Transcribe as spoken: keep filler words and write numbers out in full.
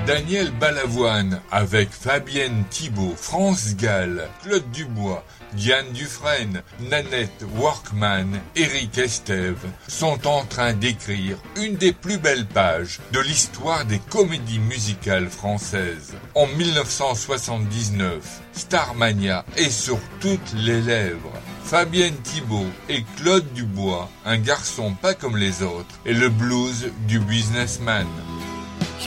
Daniel Balavoine avec Fabienne Thibault, France Gall, Claude Dubois, Diane Dufresne, Nanette Workman, Éric Estève sont en train d'écrire une des plus belles pages de l'histoire des comédies musicales françaises. En mille neuf cent soixante-dix-neuf, Starmania est sur toutes les lèvres. Fabienne Thibault et Claude Dubois, un garçon pas comme les autres, et le blues du businessman.